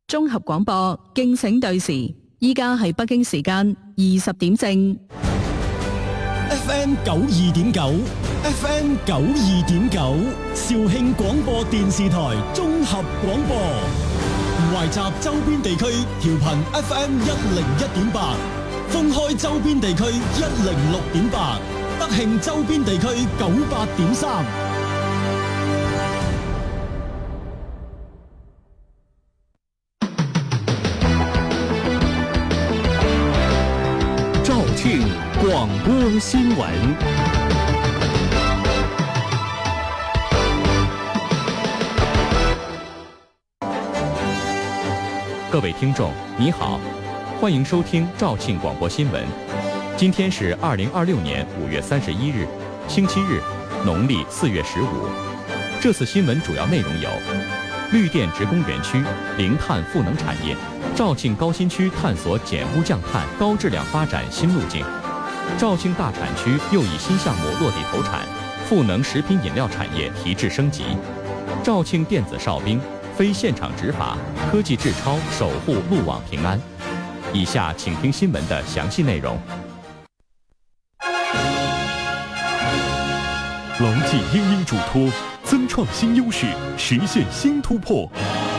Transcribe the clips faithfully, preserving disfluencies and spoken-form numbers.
綜合廣播，敬請對時。依家係北京時間二十點正。 F M 九二點九 ，F M 九二點九，肇慶廣播電視台綜合廣播，懷集周邊地區調頻 F M 一零一點八，封開周邊地區一零六點八，德慶周邊地區九八點三。 肇慶廣播新聞。各位聽眾，你好，歡迎收聽肇慶廣播新聞。今天是二零二六年五月三十一日，星期日，農曆四月十五。這次新聞主要內容有：綠電職工園區零碳賦能產業。肇慶高新區探索減污降碳高質量發展新路徑，肇慶大產區又以新項目落地投產，賦能食品飲料產業提質升級。肇慶電子哨兵非現場執法，科技智超守護路網平安。以下請聽新聞的詳細內容。 牢記英英囑託，增創新優勢，實現新突破。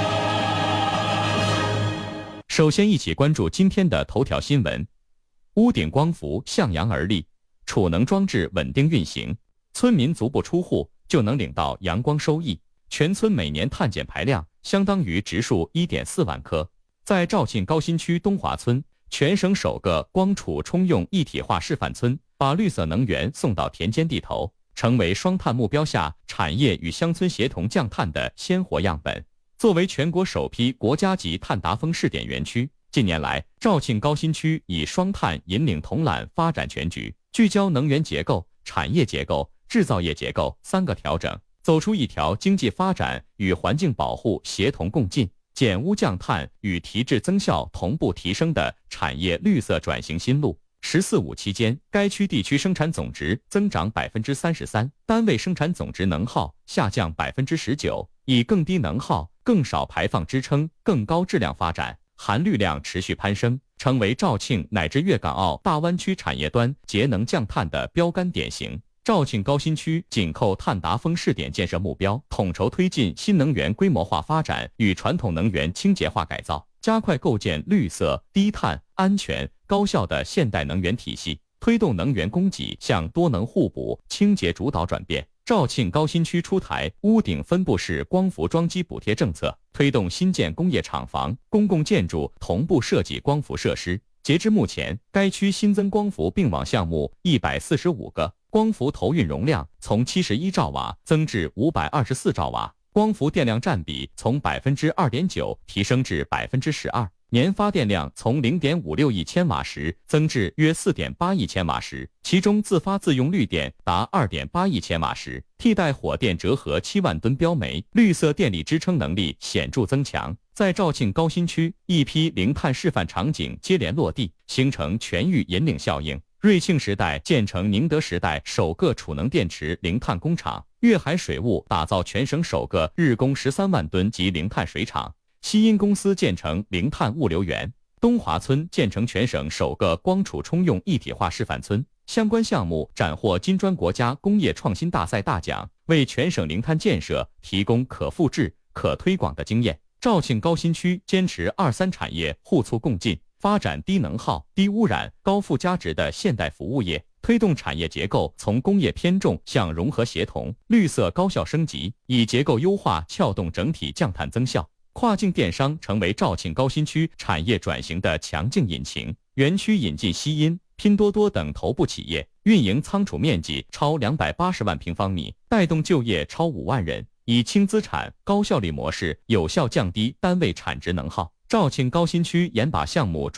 首先一起關注今天的頭條新聞。屋頂光伏向陽而立，儲能裝置穩定運行，村民足不出戶就能領到陽光收益，全村每年碳減排量相當於植樹 一點四萬棵。在肇慶高新區東華村，全省首個光儲充用一體化示範村，把綠色能源送到田間地頭，成為雙碳目標下產業與鄉村協同降碳的鮮活樣本。作為全國首批國家級碳達峰試點園區，近年來肇慶高新區以雙碳引領統攬發展全局，聚焦能源結構、產業結構、製造業結構三個調整，走出一條經濟發展與環境保護協同共進、減污降碳與提質增效同步提升的產業綠色轉型新路。十四五期間，該區地區生產總值增長百分之三十三，單位生產總值能耗下降百分之十九，以更低能耗、更少排放支撐更高質量發展，含綠量持續攀升，成為肇慶乃至粵港澳大灣區產業端節能降碳的標杆典型。肇慶高新區緊扣碳達峰試點建設目標，統籌推進新能源規模化發展與傳統能源清潔化改造，加快構建綠色、低碳、安全、高效的現代能源體系，推動能源供給向多能互補、清潔主導轉變。肇慶高新區出台屋頂分布式光伏裝機補貼政策，推動新建工業廠房、公共建築同步設計光伏設施。截至目前，該區新增光伏並網項目一百四十五個，光伏投運容量從七十一兆瓦增至五百二十四兆瓦，光伏電量佔比從百分之二點九提升至百分之十二。年發電量從零點五六億千瓦時增至約四點八億千瓦時，其中自發自用綠電達二點八億千瓦時，替代火電折合七萬噸標煤，綠色電力支撐能力顯著增強。在肇慶高新區，一批零碳示範場景接連落地，形成全域引領效應。瑞慶時代建成寧德時代首個儲能電池零碳工廠，粵海水務打造全省首個日供十三萬噸級零碳水廠。西音公司建成零碳物流園，東華村建成全省首個光儲充用一體化示範村，相關項目斬獲金磚國家工業創新大賽大獎，為全省零碳建設提供可複製、可推廣的經驗。肇慶高新區堅持二三產業互促共進，發展低能耗、低污染、高附加值的現代服務業，推動產業結構從工業偏重向融合協同、綠色高效升級，以結構優化撬動整體降碳增效。跨境電商成為肇慶高新區產業轉型的強勁引擎。園區引進西音、拼多多等頭部企業，運營倉儲面積超兩百八十萬平方米，帶動就業超五萬人，以輕資產、高效率模式有效降低單位產值能耗。肇慶高新區研把項目